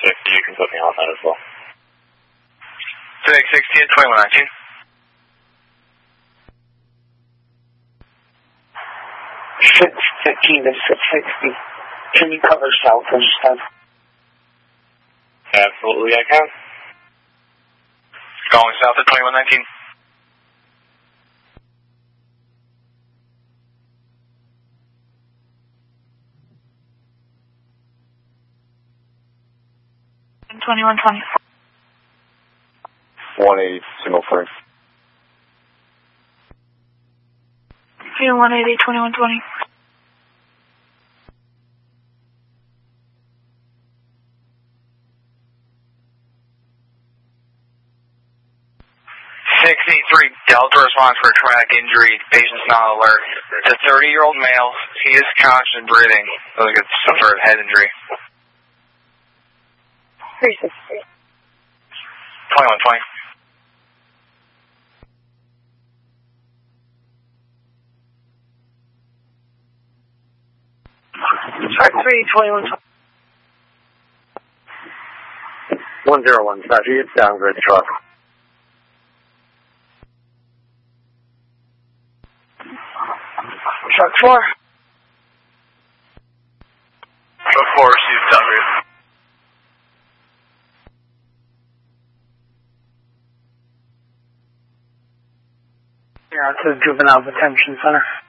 You can put me on that as well. 616, 2119. 615 to 660. Can you cover south instead? Absolutely, I can. Going south at 2119. And 2120. 180, single frame. 180, 2120. 683 Delta response for a traumatic injury. Patient's not alert. It's a 30-year-old male. He is conscious and breathing. Looks like it's some sort of head injury. 363. 2120. Track 3, 2120. 101, Saji, it's downgrade truck. Truck 4. Truck 4 received downgrade. Yeah, it's a juvenile detention center.